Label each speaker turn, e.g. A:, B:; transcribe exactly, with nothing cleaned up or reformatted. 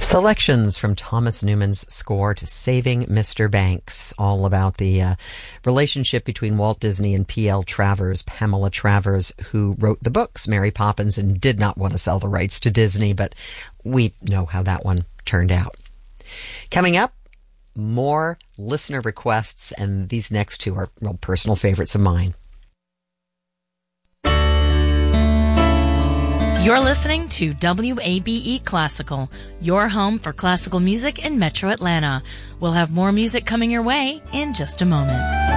A: Selections from Thomas Newman's score to Saving Mister Banks, all about the uh, relationship between Walt Disney and P L. Travers, Pamela Travers, who wrote the books Mary Poppins and did not want to sell the rights to Disney, but we know how that one turned out. Coming up, more listener requests, and these next two are real personal favorites of mine.
B: You're listening to W A B E Classical, your home for classical music in Metro Atlanta. We'll have more music coming your way in just a moment.